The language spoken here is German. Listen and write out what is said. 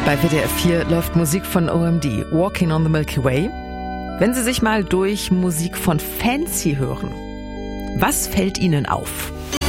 Bei WDR 4 läuft Musik von OMD, Walking on the Milky Way. Wenn Sie sich mal durch Musik von Fancy hören, was fällt Ihnen auf?